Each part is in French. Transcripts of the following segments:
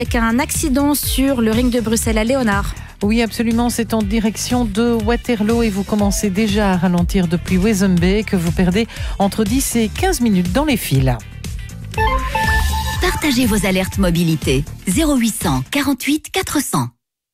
Avec un accident sur le ring de Bruxelles à Léonard. Oui, absolument, c'est en direction de Waterloo et vous commencez déjà à ralentir depuis Wezenbeek, que vous perdez entre 10 et 15 minutes dans les files. Partagez vos alertes mobilité 0800 48 400.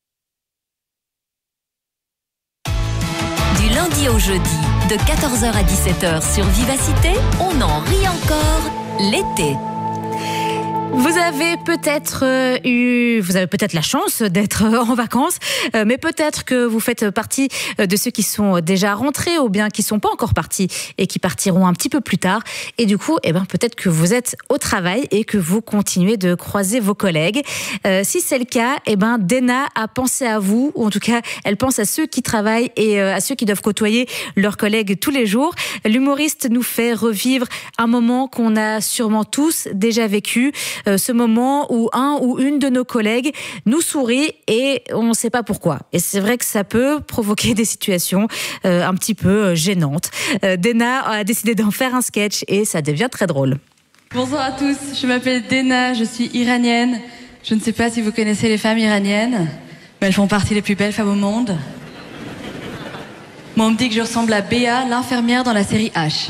Du lundi au jeudi, de 14h à 17h sur Vivacité, on en rit encore l'été. Vous avez peut-être la chance d'être en vacances, mais peut-être que vous faites partie de ceux qui sont déjà rentrés ou bien qui sont pas encore partis et qui partiront un petit peu plus tard. Et du coup, peut-être que vous êtes au travail et que vous continuez de croiser vos collègues. Si c'est le cas, Dena a pensé à vous, ou en tout cas, elle pense à ceux qui travaillent et à ceux qui doivent côtoyer leurs collègues tous les jours. L'humoriste nous fait revivre un moment qu'on a sûrement tous déjà vécu. Ce moment où un ou une de nos collègues nous sourit et on ne sait pas pourquoi. Et c'est vrai que ça peut provoquer des situations un petit peu gênantes. Dena a décidé d'en faire un sketch et ça devient très drôle. Bonjour à tous, je m'appelle Dena, je suis iranienne. Je ne sais pas si vous connaissez les femmes iraniennes, mais elles font partie des plus belles femmes au monde. Moi, on me dit que je ressemble à Béa, l'infirmière dans la série H.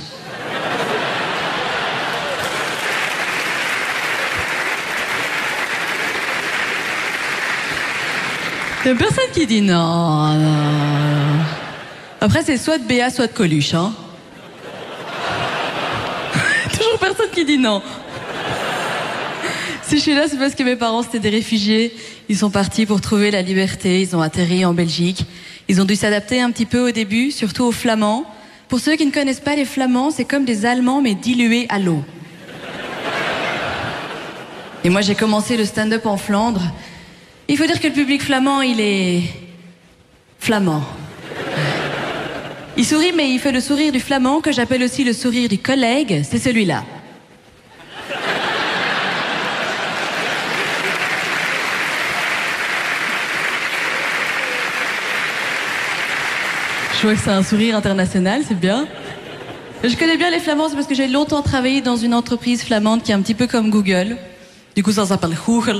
Il n'y a personne qui dit non. Après, c'est soit de Béa, soit de Coluche. Hein. Toujours personne qui dit non. Si je suis là, c'est parce que mes parents, c'était des réfugiés. Ils sont partis pour trouver la liberté. Ils ont atterri en Belgique. Ils ont dû s'adapter un petit peu au début, surtout aux Flamands. Pour ceux qui ne connaissent pas les Flamands, c'est comme des Allemands, mais dilués à l'eau. Et moi, j'ai commencé le stand-up en Flandre. Il faut dire que le public flamand, il est flamand. Il sourit, mais il fait le sourire du flamand, que j'appelle aussi le sourire du collègue. C'est celui-là. Je vois que c'est un sourire international, c'est bien. Je connais bien les Flamands, c'est parce que j'ai longtemps travaillé dans une entreprise flamande qui est un petit peu comme Google. Du coup, ça s'appelle Google.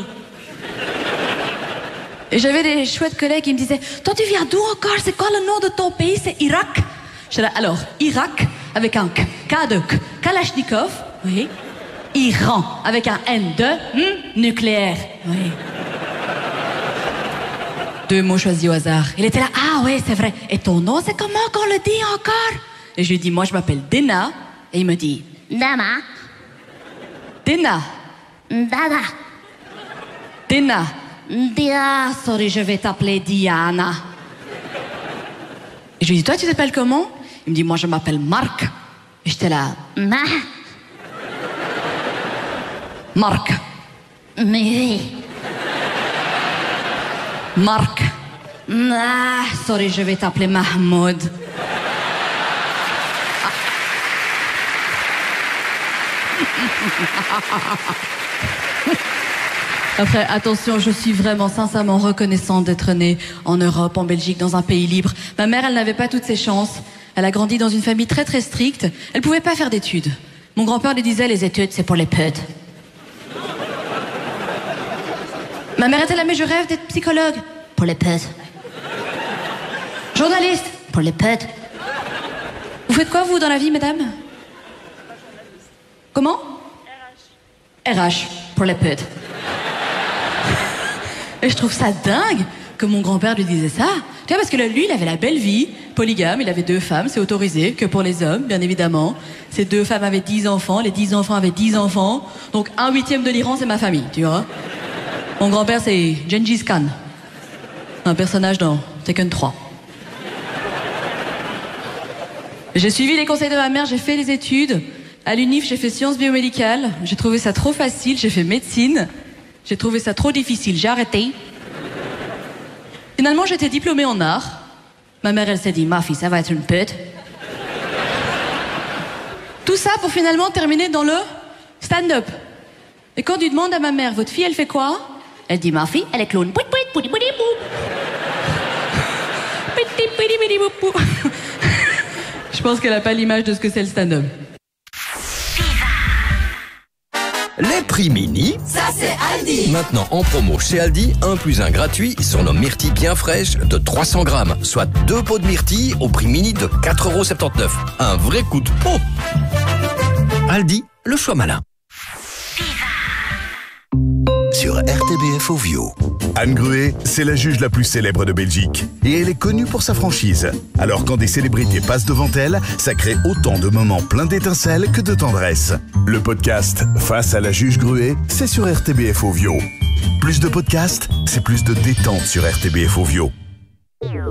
Et j'avais des chouettes collègues qui me disaient « Toi, tu viens d'où encore? C'est quoi le nom de ton pays? C'est Irak ?» J'étais là, alors, Irak, avec un K de Kalachnikov, oui. Iran, avec un N de nucléaire, oui. 2 mots choisis au hasard. Il était là « Ah ouais, c'est vrai. Et ton nom, c'est comment qu'on le dit encore ?» Et je lui dis « Moi, je m'appelle Dena. » Et il me dit « Dama. Dena. Dada. Dena. Dia, sorry, je vais t'appeler Diana. » Et je lui dis, toi, tu t'appelles comment? Il me dit, moi, je m'appelle Marc. Et j'étais là, Marc. Mais oui. Marc. Sorry, je vais t'appeler Mahmoud. Après, attention, je suis vraiment sincèrement reconnaissante d'être née en Europe, en Belgique, dans un pays libre. Ma mère, elle n'avait pas toutes ses chances. Elle a grandi dans une famille très très stricte. Elle pouvait pas faire d'études. Mon grand-père lui disait, les études, c'est pour les putes. Ma mère était là, mais je rêve d'être psychologue. Pour les putes. Journaliste. Pour les putes. Vous faites quoi, vous, dans la vie, mesdames? Comment? RH. Pour les putes. Et je trouve ça dingue que mon grand-père lui disait ça. Tu vois, parce que lui, il avait la belle vie, polygame, il avait 2 femmes, c'est autorisé, que pour les hommes, bien évidemment. Ces 2 femmes avaient 10 enfants, les 10 enfants avaient 10 enfants. Donc 1/8 de l'Iran, c'est ma famille, tu vois. Mon grand-père, c'est Gengis Khan. Un personnage dans Tekken 3. J'ai suivi les conseils de ma mère, j'ai fait les études. À l'UNIF, j'ai fait sciences biomédicales. J'ai trouvé ça trop facile, j'ai fait médecine. J'ai trouvé ça trop difficile, j'ai arrêté. Finalement, j'étais diplômée en art. Ma mère, elle s'est dit, ma fille, ça va être une pute. Tout ça pour finalement terminer dans le stand-up. Et quand tu demandes à ma mère, votre fille, elle fait quoi? Elle dit, ma fille, elle est clown. Je pense qu'elle n'a pas l'image de ce que c'est le stand-up. Les prix mini, ça c'est Aldi. maintenant en promo chez Aldi, 1 + 1 gratuit sur nos myrtilles bien fraîches de 300 grammes, soit 2 pots de myrtilles au prix mini de 4,79 €. Un vrai coup de peau. Aldi, le choix malin. Sur RTBF Ovio. Anne Gruet, c'est la juge la plus célèbre de Belgique. Et elle est connue pour sa franchise. Alors quand des célébrités passent devant elle, ça crée autant de moments pleins d'étincelles que de tendresse. Le podcast Face à la juge Gruet, c'est sur RTBF Ovio. Plus de podcasts, c'est plus de détente sur RTBF Ovio.